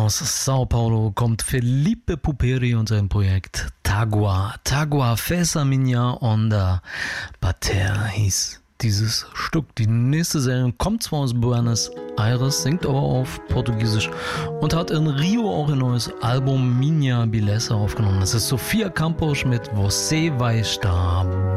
Aus Sao Paulo kommt Felipe Puperi und sein Projekt Tagua. Tagua Fesa Minha Onda Bater hieß dieses Stück. Die nächste Sängerin kommt zwar aus Buenos Aires, singt aber auf Portugiesisch und hat in Rio auch ein neues Album Minha Beleza aufgenommen. Das ist Sofia Campos mit Você Vai Estar